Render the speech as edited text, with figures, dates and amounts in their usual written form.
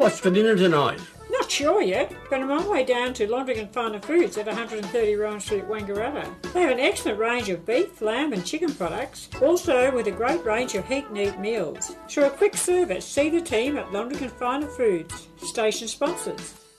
What's for dinner tonight? Not sure yet, but I'm on my way down to Londrigan Finer Foods at 130 Rowan Street, Wangaratta. They have an excellent range of beef, lamb and chicken products, also with a great range of heat and eat meals. For a quick service, see the team at Londrigan Finer Foods, station sponsors.